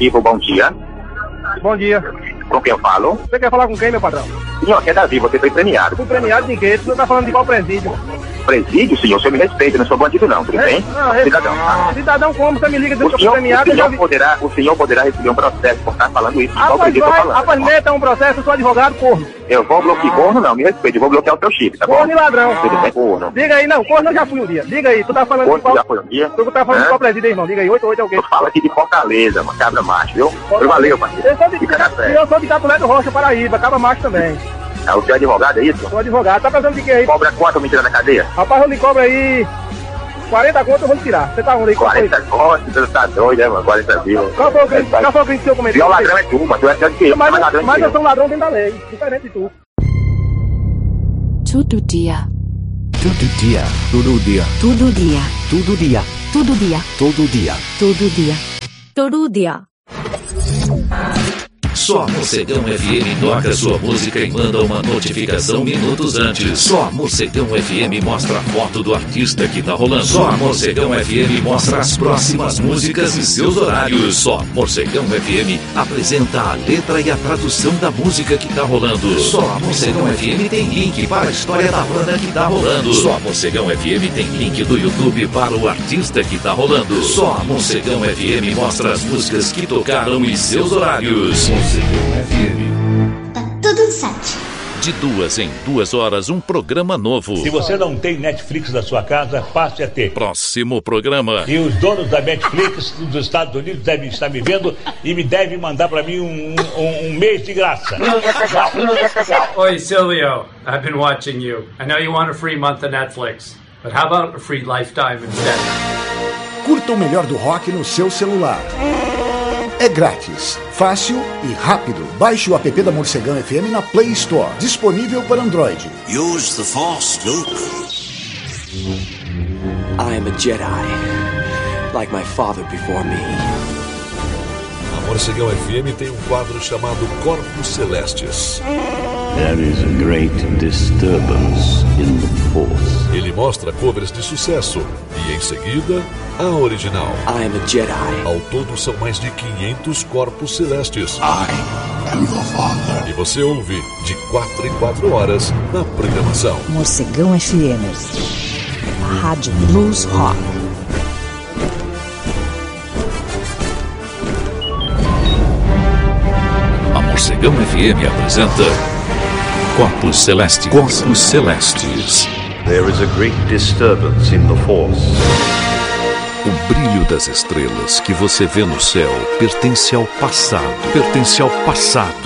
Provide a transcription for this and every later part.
Vivo, bom dia. Bom dia. Com quem eu falo? Você quer falar com quem, meu patrão? Senhor, aqui é Davi, você foi premiado. Fui premiado de quê? Você tá falando de qual presídio? Presídio, senhor? O senhor me respeita, eu não sou bandido não, tudo bem? Não, cidadão. Cidadão, como você me liga dizendo que eu fui premiado? O senhor poderá receber um processo por estar falando isso. Rapaz, meta um processo, eu sou advogado, corno. Eu vou bloquear corno, não, me respeite, eu vou bloquear o teu chip, tá bom? Corno e ladrão. Tudo bem, corno. Diga aí, não, corno eu já fui um dia. Diga aí, tu tá falando corno de qual... já foi um dia? Tu tá falando de qual presídio, irmão? Diga aí, 88 é o quê? Eu falo aqui de Fortaleza, uma cabra macho, viu? Valeu, parceiro. Eu sou de Catulé do Rocha, Paraíba, cabra macho também. Ah, o senhor é advogado, é isso? Sou advogado, tá pensando de quê aí? Cobra quanto me tirar da cadeia? Rapaz, eu lhe cobro aí 40 conto, eu vou lhe tirar. Você tá onde aí? 40 conto, você tá doido, né, mano? 40 mil. Qual foi o crime que eu cometi? E o ladrão é tu, mano. Tu é pior do que eu. Mas eu sou um ladrão dentro da lei, diferente de tu. Todo dia. Todo dia. Todo dia. Todo dia. Todo dia. Todo dia. Todo dia. Todo dia. Todo dia. Só a Morcegão FM toca sua música e manda uma notificação minutos antes. Só a Morcegão FM mostra a foto do artista que tá rolando. Só a Morcegão FM mostra as próximas músicas e seus horários. Só a Morcegão FM apresenta a letra e a tradução da música que tá rolando. Só a Morcegão FM tem link para a história da banda que tá rolando. Só a Morcegão FM tem link do YouTube para o artista que tá rolando. Só a Morcegão FM mostra as músicas que tocaram e seus horários. Morcegão FM. Tá tudo certo. De 2 em 2 horas, um programa novo. Se você não tem Netflix na sua casa, passe a ter. Próximo programa. E os donos da Netflix dos Estados Unidos devem estar me vendo e me devem mandar pra mim um mês de graça. Oi, Silvio. I've been watching you. I know you want a free month of Netflix, but how about a free lifetime instead? Curta o melhor do rock no seu celular. É grátis, fácil e rápido. Baixe o app da Morcegão FM na Play Store. Disponível para Android. Use the Force, Luke. I am a Jedi, like my father before me. A Morcegão FM tem um quadro chamado Corpos Celestes. There is a great disturbance in the Force. Ele mostra covers de sucesso e, em seguida, a original. I am a Jedi. Ao todo, são mais de 500 corpos celestes. I am your father. E você ouve de 4 em 4 horas na programação. Morcegão FM. Rádio Blues Rock. A Morcegão FM apresenta Corpos Celestes. Corpos Celestes. There is a great disturbance in the Force. O brilho das estrelas que você vê no céu pertence ao passado. Pertence ao passado.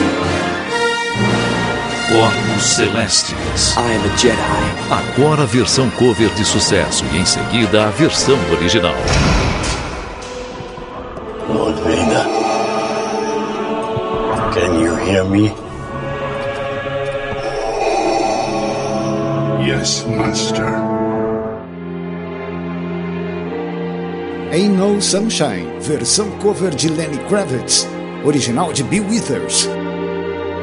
Corpos Celestes. I am a Jedi. Agora a versão cover de sucesso e em seguida a versão original. Lord Vader, can you hear me? Yes, Master. Ain't No Sunshine, versão cover de Lenny Kravitz, original de Bill Withers.